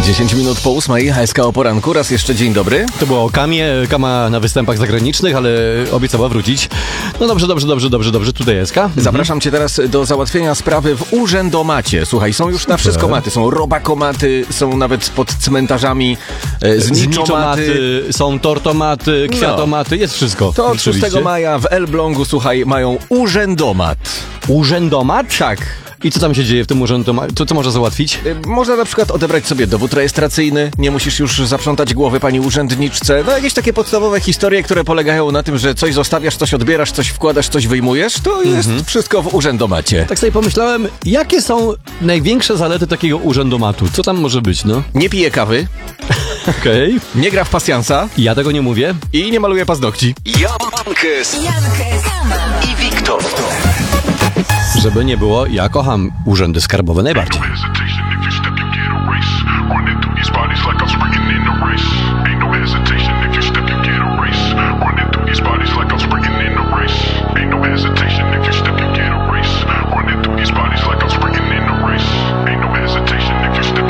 10 minut po 8, SK o poranku, raz jeszcze dzień dobry. To było o Kamie, Kama na występach zagranicznych, ale obiecała wrócić. No dobrze, tutaj SK. Zapraszam cię teraz do załatwienia sprawy w urzędomacie. Słuchaj, są już na wszystko maty, są robakomaty, są nawet pod cmentarzami zniczomaty, są tortomaty, kwiatomaty, jest wszystko. To od 6 maja w Elblągu, słuchaj, mają urzędomat. Urzędomat? Tak. I co tam się dzieje w tym urzędomacie? Co można załatwić? Można na przykład odebrać sobie dowód rejestracyjny, nie musisz już zaprzątać głowy pani urzędniczce. No jakieś takie podstawowe historie, które polegają na tym, że coś zostawiasz, coś odbierasz, coś wkładasz, coś wyjmujesz, to jest wszystko w urzędomacie. Tak sobie pomyślałem, jakie są największe zalety takiego urzędomatu? Co tam może być, no? Nie pije kawy, Okej. nie gra w pasjansa Ja tego nie mówię. i nie maluje paznokci. Jankes i Wiktor. Żeby nie było, ja kocham urzędy skarbowe najbardziej.